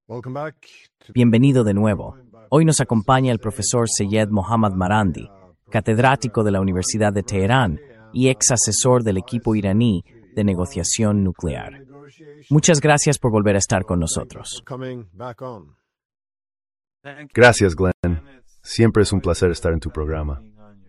Bienvenido de nuevo. Hoy nos acompaña el profesor Seyed Mohammad Marandi, catedrático de la Universidad de Teherán y ex asesor del equipo iraní de negociación nuclear. Muchas gracias por volver a estar con nosotros. Gracias, Glenn. Siempre es un placer estar en tu programa.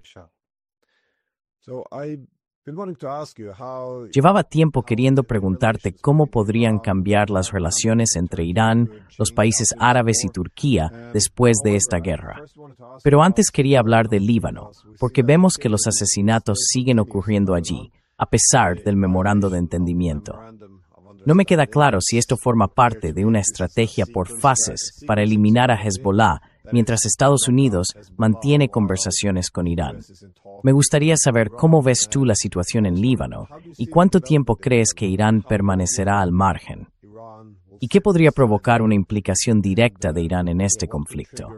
Llevaba tiempo queriendo preguntarte cómo podrían cambiar las relaciones entre Irán, los países árabes y Turquía después de esta guerra. Pero antes quería hablar del Líbano, porque vemos que los asesinatos siguen ocurriendo allí, a pesar del memorando de entendimiento. No me queda claro si esto forma parte de una estrategia por fases para eliminar a Hezbollah, mientras Estados Unidos mantiene conversaciones con Irán. Me gustaría saber cómo ves tú la situación en Líbano y cuánto tiempo crees que Irán permanecerá al margen. ¿Y qué podría provocar una implicación directa de Irán en este conflicto?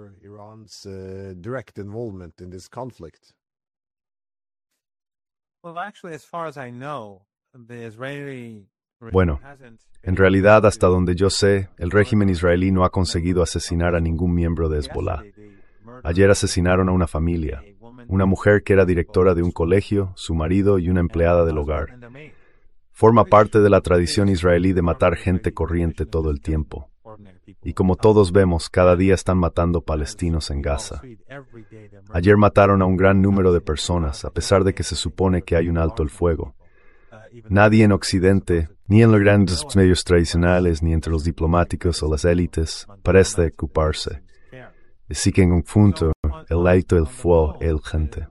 Bueno, en realidad, hasta donde yo sé, el régimen israelí no ha conseguido asesinar a ningún miembro de Hezbollah. Ayer asesinaron a una familia, una mujer que era directora de un colegio, su marido y una empleada del hogar. Forma parte de la tradición israelí de matar gente corriente todo el tiempo. Y como todos vemos, cada día están matando palestinos en Gaza. Ayer mataron a un gran número de personas, a pesar de que se supone que hay un alto el fuego. Nadie en Occidente, ni en los grandes medios tradicionales, ni entre los diplomáticos o las élites, parece ocuparse. Así que en un punto, el alto el fuego es urgente.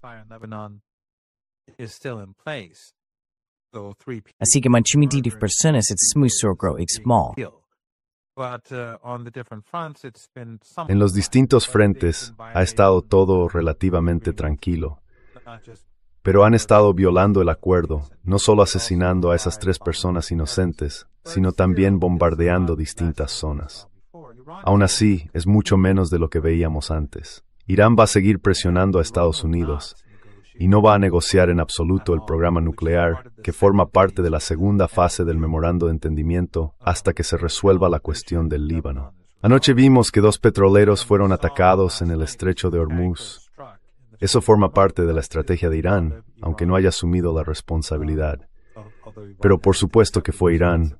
Así que manchimiti de personas es muy sogro y small. En los distintos frentes ha estado todo relativamente tranquilo. Pero han estado violando el acuerdo, no solo asesinando a esas 3 personas inocentes, sino también bombardeando distintas zonas. Aún así, es mucho menos de lo que veíamos antes. Irán va a seguir presionando a Estados Unidos y no va a negociar en absoluto el programa nuclear, que forma parte de la segunda fase del memorando de entendimiento, hasta que se resuelva la cuestión del Líbano. Anoche vimos que 2 petroleros fueron atacados en el estrecho de Hormuz. Eso forma parte de la estrategia de Irán, aunque no haya asumido la responsabilidad. Pero por supuesto que fue Irán.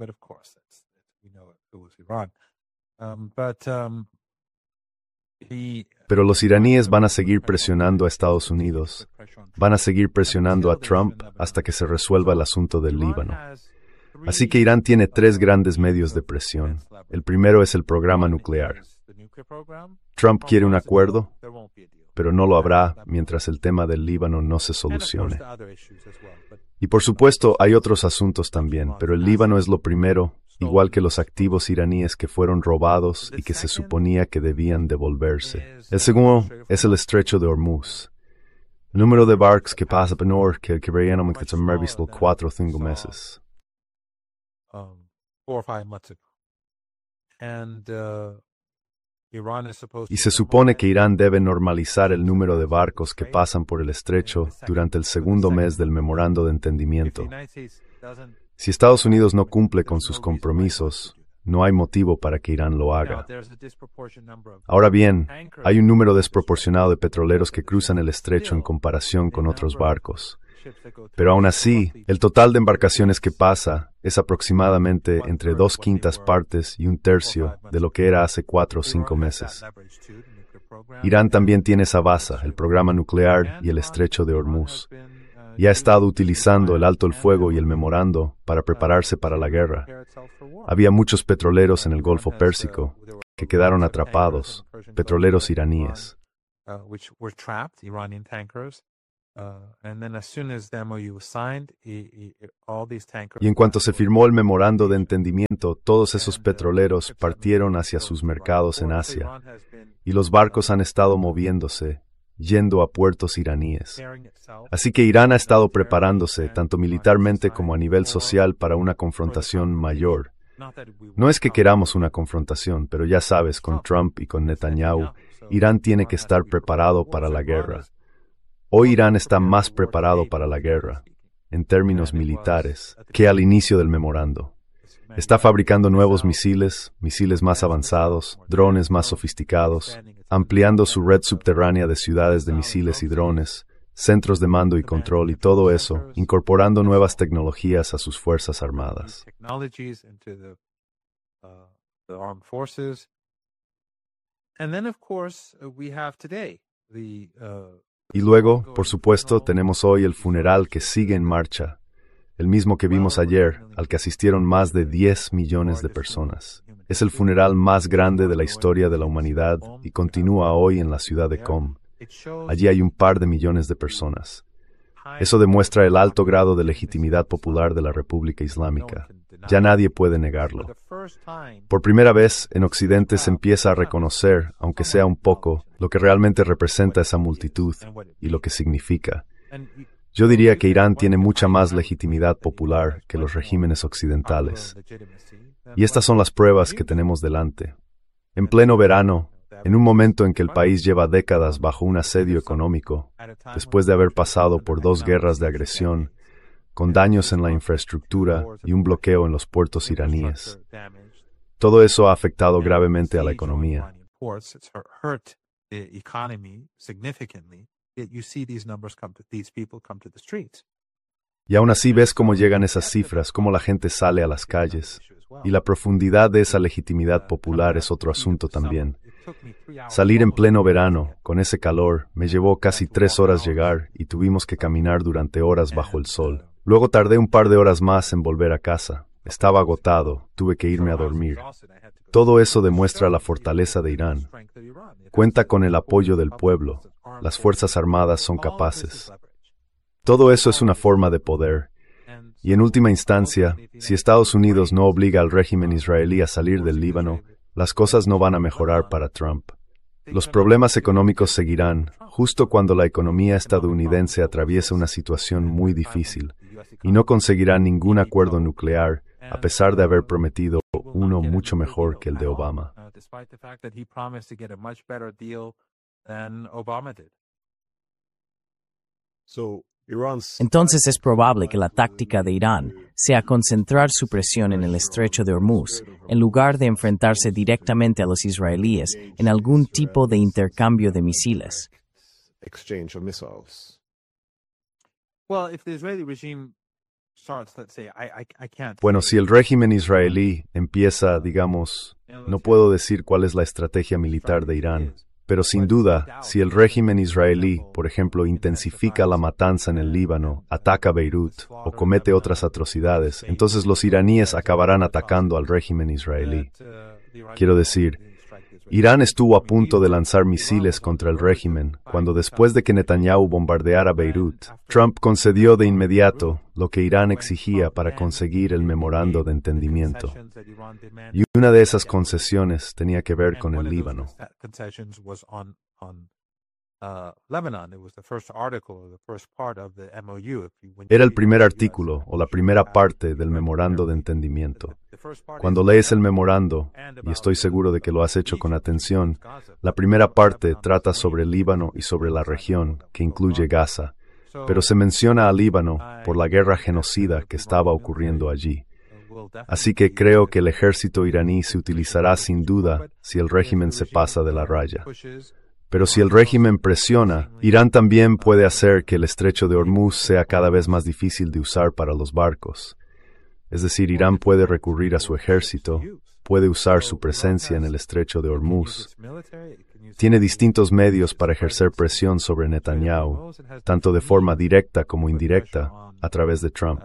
Pero los iraníes van a seguir presionando a Estados Unidos. Van a seguir presionando a Trump hasta que se resuelva el asunto del Líbano. Así que Irán tiene 3 grandes medios de presión. El primero es el programa nuclear. Trump quiere un acuerdo, pero no lo habrá mientras el tema del Líbano no se solucione. Y por supuesto hay otros asuntos también, pero el Líbano es lo primero, igual que los activos iraníes que fueron robados y que se suponía que debían devolverse. El segundo es el estrecho de Hormuz. El número de barcos que pasa por que veían que se han visto 4 o 5 meses. Y se supone que Irán debe normalizar el número de barcos que pasan por el estrecho durante el segundo mes del memorando de entendimiento. Si Estados Unidos no cumple con sus compromisos, no hay motivo para que Irán lo haga. Ahora bien, hay un número desproporcionado de petroleros que cruzan el estrecho en comparación con otros barcos. Pero aún así, el total de embarcaciones que pasa es aproximadamente entre 2/5 partes y 1/3 de lo que era hace 4 o 5 meses. Irán también tiene esa base, el programa nuclear y el estrecho de Hormuz, y ha estado utilizando el alto el fuego y el memorando para prepararse para la guerra. Había muchos petroleros en el Golfo Pérsico que quedaron atrapados, petroleros iraníes. Y en cuanto se firmó el memorando de entendimiento, todos esos petroleros partieron hacia sus mercados en Asia, y los barcos han estado moviéndose, yendo a puertos iraníes. Así que Irán ha estado preparándose, tanto militarmente como a nivel social, para una confrontación mayor. No es que queramos una confrontación, pero ya sabes, con Trump y con Netanyahu, Irán tiene que estar preparado para la guerra. Hoy Irán está más preparado para la guerra, en términos militares, que al inicio del memorando. Está fabricando nuevos misiles, misiles más avanzados, drones más sofisticados, ampliando su red subterránea de ciudades de misiles y drones, centros de mando y control y todo eso, incorporando nuevas tecnologías a sus fuerzas armadas. Y luego, por supuesto, tenemos hoy el funeral que sigue en marcha, el mismo que vimos ayer, al que asistieron más de 10 millones de personas. Es el funeral más grande de la historia de la humanidad y continúa hoy en la ciudad de Qom. Allí hay un par de millones de personas. Eso demuestra el alto grado de legitimidad popular de la República Islámica. Ya nadie puede negarlo. Por primera vez, en Occidente se empieza a reconocer, aunque sea un poco, lo que realmente representa esa multitud y lo que significa. Yo diría que Irán tiene mucha más legitimidad popular que los regímenes occidentales. Y estas son las pruebas que tenemos delante. En pleno verano, en un momento en que el país lleva décadas bajo un asedio económico, después de haber pasado por 2 guerras de agresión, con daños en la infraestructura y un bloqueo en los puertos iraníes. Todo eso ha afectado gravemente a la economía. Y aún así ves cómo llegan esas cifras, cómo la gente sale a las calles. Y la profundidad de esa legitimidad popular es otro asunto también. Salir en pleno verano, con ese calor, me llevó casi 3 horas llegar y tuvimos que caminar durante horas bajo el sol. Luego tardé un par de horas más en volver a casa. Estaba agotado, tuve que irme a dormir. Todo eso demuestra la fortaleza de Irán. Cuenta con el apoyo del pueblo. Las Fuerzas Armadas son capaces. Todo eso es una forma de poder. Y en última instancia, si Estados Unidos no obliga al régimen israelí a salir del Líbano, las cosas no van a mejorar para Trump. Los problemas económicos seguirán, justo cuando la economía estadounidense atraviesa una situación muy difícil, y no conseguirá ningún acuerdo nuclear, a pesar de haber prometido uno mucho mejor que el de Obama. Entonces es probable que la táctica de Irán sea concentrar su presión en el estrecho de Hormuz, en lugar de enfrentarse directamente a los israelíes en algún tipo de intercambio de misiles. Bueno, si el régimen israelí empieza, digamos, no puedo decir cuál es la estrategia militar de Irán, pero sin duda, si el régimen israelí, por ejemplo, intensifica la matanza en el Líbano, ataca Beirut o comete otras atrocidades, entonces los iraníes acabarán atacando al régimen israelí. Quiero decir, Irán estuvo a punto de lanzar misiles contra el régimen cuando después de que Netanyahu bombardeara Beirut, Trump concedió de inmediato lo que Irán exigía para conseguir el memorando de entendimiento. Y una de esas concesiones tenía que ver con el Líbano. Era el primer artículo o la primera parte del memorando de entendimiento. Cuando lees el memorando, y estoy seguro de que lo has hecho con atención, la primera parte trata sobre el Líbano y sobre la región, que incluye Gaza, pero se menciona al Líbano por la guerra genocida que estaba ocurriendo allí. Así que creo que el ejército iraní se utilizará sin duda si el régimen se pasa de la raya. Pero si el régimen presiona, Irán también puede hacer que el estrecho de Hormuz sea cada vez más difícil de usar para los barcos. Es decir, Irán puede recurrir a su ejército, puede usar su presencia en el estrecho de Hormuz. Tiene distintos medios para ejercer presión sobre Netanyahu, tanto de forma directa como indirecta, a través de Trump.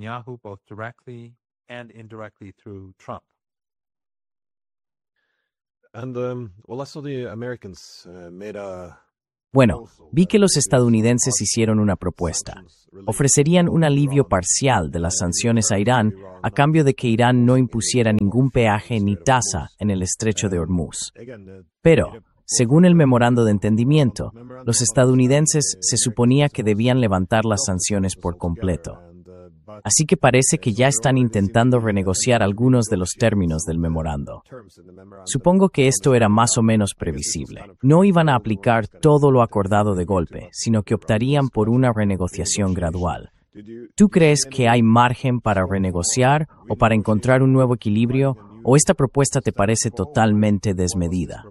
Bueno, vi que los estadounidenses hicieron una propuesta. Ofrecerían un alivio parcial de las sanciones a Irán a cambio de que Irán no impusiera ningún peaje ni tasa en el estrecho de Hormuz. Pero, según el memorando de entendimiento, los estadounidenses se suponía que debían levantar las sanciones por completo. Así que parece que ya están intentando renegociar algunos de los términos del memorando. Supongo que esto era más o menos previsible. No iban a aplicar todo lo acordado de golpe, sino que optarían por una renegociación gradual, ¿Tú crees que hay margen para renegociar o para encontrar un nuevo equilibrio, o esta propuesta te parece totalmente desmedida?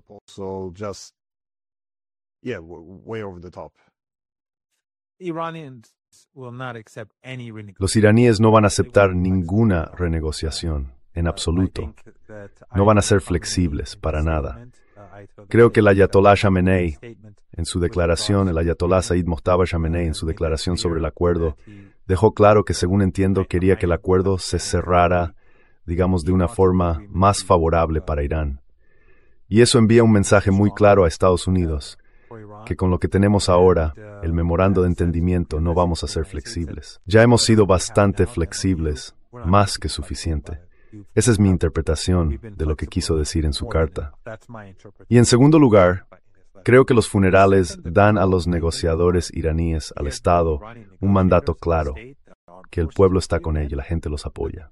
Los iraníes no van a aceptar ninguna renegociación, en absoluto. No van a ser flexibles, para nada. Creo que el Ayatollah Khamenei, en su declaración, el Ayatollah Said Mojtaba Khamenei, en su declaración sobre el acuerdo, dejó claro que, según entiendo, quería que el acuerdo se cerrara, digamos, de una forma más favorable para Irán. Y eso envía un mensaje muy claro a Estados Unidos, que con lo que tenemos ahora, el memorando de entendimiento, no vamos a ser flexibles. Ya hemos sido bastante flexibles, más que suficiente. Esa es mi interpretación de lo que quiso decir en su carta. Y en segundo lugar, creo que los funerales dan a los negociadores iraníes, al Estado, un mandato claro, que el pueblo está con ellos, la gente los apoya.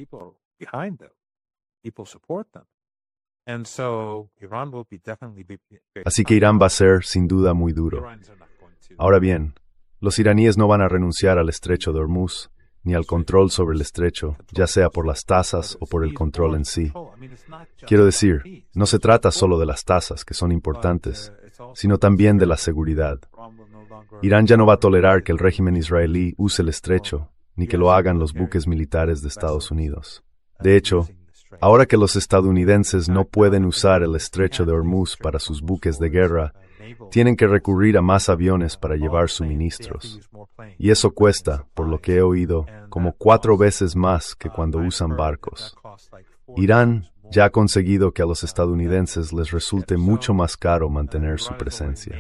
Así que Irán va a ser, sin duda, muy duro. Ahora bien, los iraníes no van a renunciar al estrecho de Hormuz, ni al control sobre el estrecho, ya sea por las tasas o por el control en sí. Quiero decir, no se trata solo de las tasas, que son importantes, sino también de la seguridad. Irán ya no va a tolerar que el régimen israelí use el estrecho, ni que lo hagan los buques militares de Estados Unidos. De hecho, ahora que los estadounidenses no pueden usar el estrecho de Hormuz para sus buques de guerra, tienen que recurrir a más aviones para llevar suministros. Y eso cuesta, por lo que he oído, como 4 veces más que cuando usan barcos. Irán ya ha conseguido que a los estadounidenses les resulte mucho más caro mantener su presencia.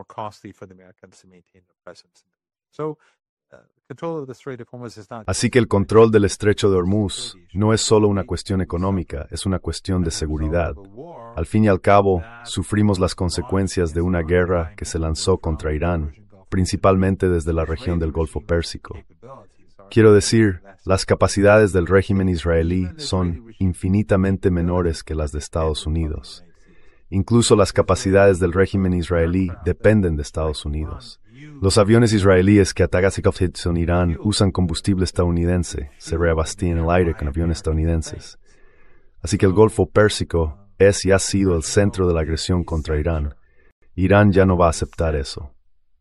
Así que el control del estrecho de Hormuz no es solo una cuestión económica, es una cuestión de seguridad. Al fin y al cabo, sufrimos las consecuencias de una guerra que se lanzó contra Irán, principalmente desde la región del Golfo Pérsico. Quiero decir, las capacidades del régimen israelí son infinitamente menores que las de Estados Unidos. Incluso las capacidades del régimen israelí dependen de Estados Unidos. Los aviones israelíes que atacan en Irán usan combustible estadounidense, se reabastecen en el aire con aviones estadounidenses. Así que el Golfo Pérsico es y ha sido el centro de la agresión contra Irán. Irán ya no va a aceptar eso.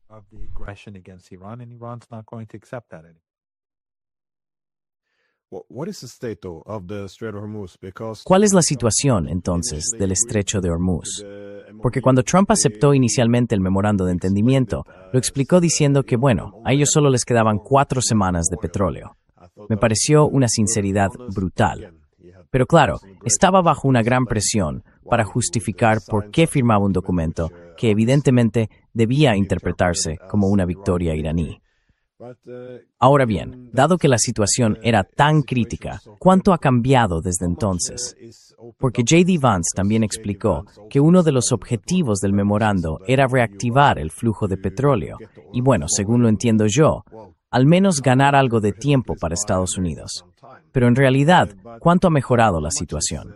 ¿Cuál es la situación, entonces, del estrecho de Hormuz? Porque cuando Trump aceptó inicialmente el memorando de entendimiento, lo explicó diciendo que, bueno, a ellos solo les quedaban 4 semanas de petróleo. Me pareció una sinceridad brutal. Pero claro, estaba bajo una gran presión para justificar por qué firmaba un documento que evidentemente debía interpretarse como una victoria iraní. Ahora bien, dado que la situación era tan crítica, ¿cuánto ha cambiado desde entonces? Porque J.D. Vance también explicó que uno de los objetivos del memorando era reactivar el flujo de petróleo y, bueno, según lo entiendo yo, al menos ganar algo de tiempo para Estados Unidos. Pero en realidad, ¿cuánto ha mejorado la situación?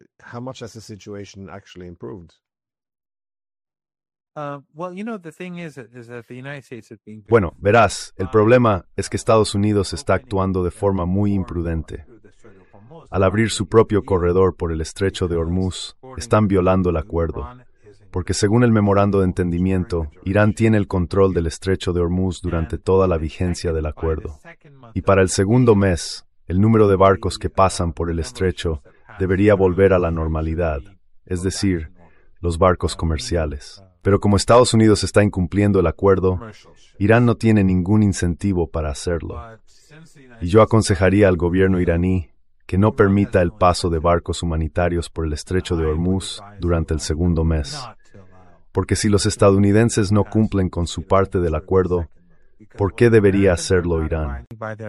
Bueno, verás, el problema es que Estados Unidos está actuando de forma muy imprudente. Al abrir su propio corredor por el estrecho de Hormuz, están violando el acuerdo, porque según el memorando de entendimiento, Irán tiene el control del estrecho de Hormuz durante toda la vigencia del acuerdo. Y para el segundo mes, el número de barcos que pasan por el estrecho debería volver a la normalidad, es decir, los barcos comerciales. Pero como Estados Unidos está incumpliendo el acuerdo, Irán no tiene ningún incentivo para hacerlo. Y yo aconsejaría al gobierno iraní que no permita el paso de barcos humanitarios por el estrecho de Hormuz durante el segundo mes. Porque si los estadounidenses no cumplen con su parte del acuerdo, ¿por qué debería hacerlo Irán?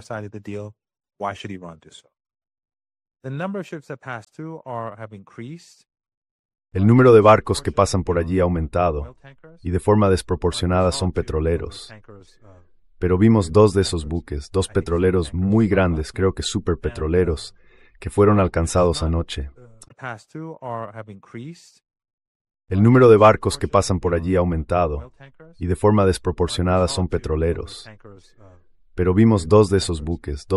El número de barcos que pasan por allí ha aumentado, y de forma desproporcionada son petroleros. Pero vimos 2 de esos buques, 2 petroleros muy grandes, creo que superpetroleros, que fueron alcanzados anoche. El número de barcos que pasan por allí ha aumentado, y de forma desproporcionada son petroleros. pero vimos dos de esos buques,